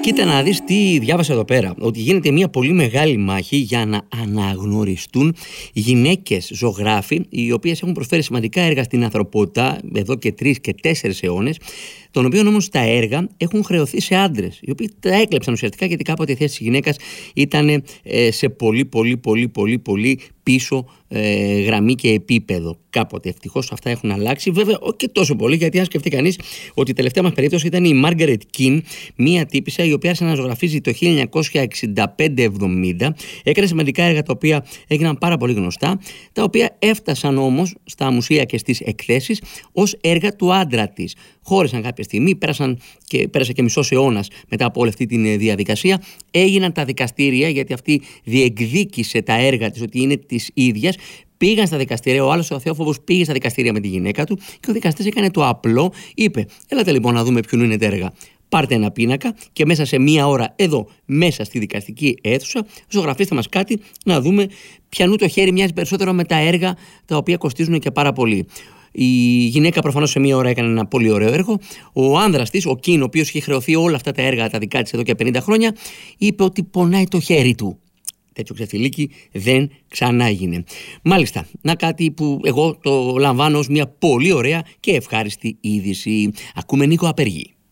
Κοίτα να δεις τι διάβασα εδώ πέρα. Ότι γίνεται μια πολύ μεγάλη μάχη για να αναγνωριστούν γυναίκες ζωγράφοι, οι οποίες έχουν προσφέρει σημαντικά έργα στην ανθρωπότητα εδώ και 3 και 4 αιώνες, των οποίων όμως τα έργα έχουν χρεωθεί σε άντρες, οι οποίοι τα έκλεψαν ουσιαστικά γιατί κάποτε η θέση της γυναίκας ήταν σε πολύ πίσω γραμμή και επίπεδο. Κάποτε ευτυχώς αυτά έχουν αλλάξει, βέβαια όχι και τόσο πολύ, γιατί αν σκεφτεί κανείς ότι η τελευταία μας περίπτωση ήταν η Μάργαρετ Κιν, μία τύπισσα η οποία άρχισε να ζωγραφίζει το 1965-70, έκανε σημαντικά έργα τα οποία έγιναν πάρα πολύ γνωστά, τα οποία έφτασαν όμως στα μουσεία και στις εκθέσεις ως έργα του άντρα της. Χώρισαν κάποια στιγμή, πέρασε και μισός αιώνας μετά από όλη αυτή τη διαδικασία. Έγιναν τα δικαστήρια, γιατί αυτή διεκδίκησε τα έργα της ότι είναι της ίδιας. Πήγαν στα δικαστήρια, ο άλλος ο Θεόφοβος πήγε στα δικαστήρια με τη γυναίκα του και ο δικαστής έκανε το απλό, είπε: Έλατε λοιπόν να δούμε ποιον είναι τα έργα. Πάρτε ένα πίνακα και μέσα σε μία ώρα εδώ, μέσα στη δικαστική αίθουσα, ζωγραφίστε μας κάτι να δούμε ποιανού το χέρι μοιάζει περισσότερο με τα έργα τα οποία κοστίζουν και πάρα πολύ. Η γυναίκα προφανώς σε μία ώρα έκανε ένα πολύ ωραίο έργο. Ο άνδρας της, ο Κιν, ο οποίος είχε χρεωθεί όλα αυτά τα έργα τα δικά της εδώ και 50 χρόνια, είπε ότι πονάει το χέρι του. Τέτοιο ξεφτιλίκι δεν ξανάγινε. Μάλιστα, να κάτι που εγώ το λαμβάνω ως μια πολύ ωραία και ευχάριστη είδηση. Ακούμε Νίκο Απεργή.